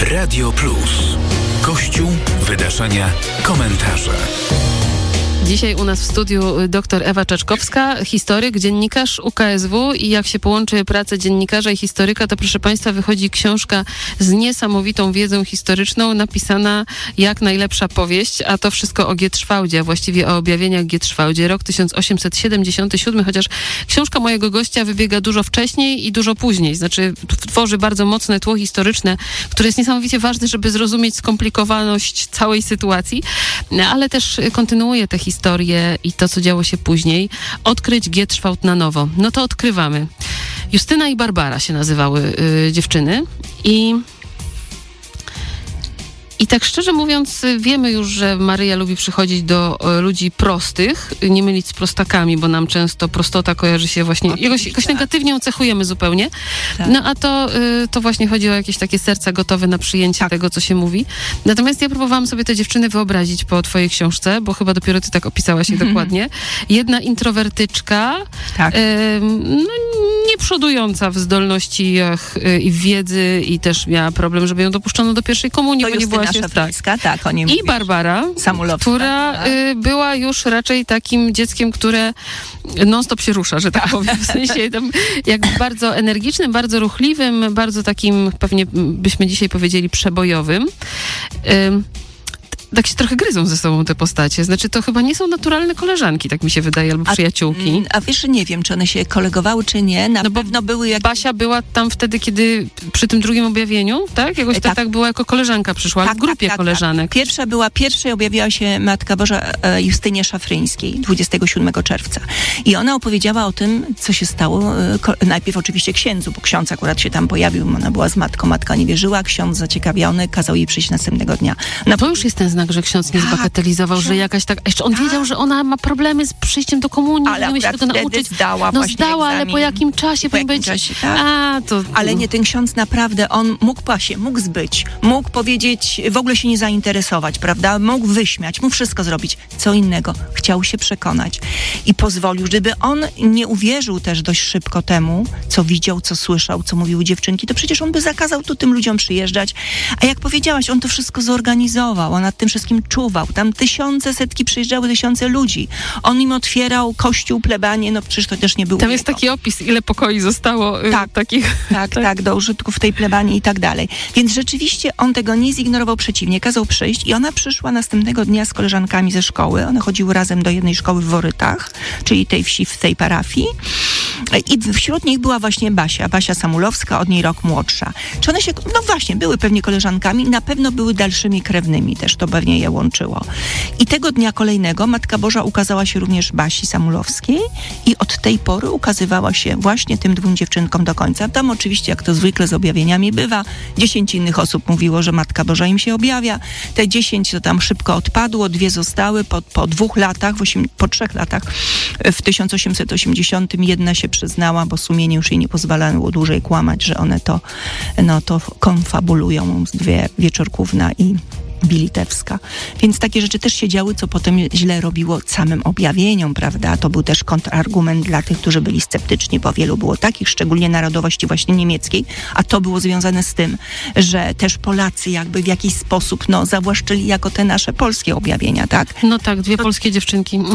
Radio Plus. Kościół, wydarzenia, komentarze. Dzisiaj u nas w studiu dr Ewa Czaczkowska, historyk, dziennikarz UKSW i jak się połączy pracę dziennikarza i historyka, to proszę Państwa wychodzi książka z niesamowitą wiedzą historyczną, napisana jak najlepsza powieść, a to wszystko o Gietrzwałdzie, a właściwie o objawieniach Gietrzwałdzie. Rok 1877, chociaż książka mojego gościa wybiega dużo wcześniej i dużo później, znaczy tworzy bardzo mocne tło historyczne, które jest niesamowicie ważne, żeby zrozumieć skomplikowaność całej sytuacji, ale też kontynuuje tę historię i to, co działo się później. Odkryć Gietrzwałd na nowo. No to odkrywamy. Justyna i Barbara się nazywały dziewczyny i tak szczerze mówiąc, wiemy już, że Maryja lubi przychodzić do ludzi prostych, nie mylić z prostakami, bo nam często prostota kojarzy się właśnie, jakoś negatywnie ją cechujemy zupełnie. Tak. No a to właśnie chodzi o jakieś takie serca gotowe na przyjęcie tego, co się mówi. Natomiast ja próbowałam sobie te dziewczyny wyobrazić po twojej książce, bo chyba dopiero ty tak opisałaś je dokładnie. Jedna introwertyczka, nie przodująca w zdolnościach i w wiedzy i też miała problem, żeby ją dopuszczono do pierwszej komunii, bo nie była Szafrańska, tak, o niej i mówisz. Barbara Samulowska, która była już raczej takim dzieckiem, które non-stop się rusza, że tak powiem. W sensie tam, jak bardzo energicznym, bardzo ruchliwym, bardzo takim, pewnie byśmy dzisiaj powiedzieli, przebojowym. Tak się trochę gryzą ze sobą te postacie. Znaczy, to chyba nie są naturalne koleżanki, tak mi się wydaje, albo przyjaciółki. A wiesz, nie wiem, czy one się kolegowały, czy nie. Na pewno były jak... Basia była tam wtedy, kiedy przy tym drugim objawieniu, tak? Jakoś tak była jako koleżanka, przyszła, ale w grupie koleżanek. Pierwszej objawiła się Matka Boża Justynie Szafryńskiej 27 czerwca. I ona opowiedziała o tym, co się stało. Najpierw oczywiście księdzu, bo ksiądz akurat się tam pojawił. Ona była z matką. Matka nie wierzyła. Ksiądz zaciekawiony kazał jej przyjść następnego dnia. To już jest ten znak, że ksiądz nie zbagatelizował, że jakaś tak... Jeszcze on wiedział, że ona ma problemy z przyjściem do komunii, ale nie umie się tego nauczyć. Zdała, ale po jakim czasie powinien być... Ale nie, ten ksiądz naprawdę, on mógł zbyć, mógł powiedzieć, w ogóle się nie zainteresować, prawda? Mógł wyśmiać, mógł wszystko zrobić. Co innego. Chciał się przekonać. I pozwolił, gdyby on nie uwierzył też dość szybko temu, co widział, co słyszał, co mówiły dziewczynki, to przecież on by zakazał tu tym ludziom przyjeżdżać. A jak powiedziałaś, on to wszystko zorganizował, on nad tym wszystkim czuwał. Tam setki przyjeżdżały, tysiące ludzi. On im otwierał kościół, plebanie, no przecież to też nie było. Tam jest taki opis, ile pokoi zostało takich. Tak, do użytku w tej plebanii i tak dalej. Więc rzeczywiście on tego nie zignorował, przeciwnie, kazał przyjść i ona przyszła następnego dnia z koleżankami ze szkoły. One chodziły razem do jednej szkoły w Worytach, czyli tej wsi, w tej parafii. I wśród nich była właśnie Basia Samulowska, od niej rok młodsza. Czy one się, były pewnie koleżankami, na pewno były dalszymi krewnymi też, to pewnie je łączyło. I tego dnia kolejnego Matka Boża ukazała się również Basi Samulowskiej i od tej pory ukazywała się właśnie tym dwóm dziewczynkom do końca. Tam oczywiście, jak to zwykle z objawieniami bywa, 10 innych osób mówiło, że Matka Boża im się objawia. Te 10 to tam szybko odpadło, 2 zostały po 2 latach, po 3 latach w 1880 jedna się przyznała, bo sumienie już jej nie pozwalało dłużej kłamać, że one to konfabulują, 2 Wieczorkówna i Bilitewska. Więc takie rzeczy też się działy, co potem źle robiło samym objawieniom, prawda? To był też kontrargument dla tych, którzy byli sceptyczni, bo wielu było takich, szczególnie narodowości właśnie niemieckiej, a to było związane z tym, że też Polacy jakby w jakiś sposób zawłaszczyli jako te nasze polskie objawienia, tak? No tak, 2 polskie dziewczynki.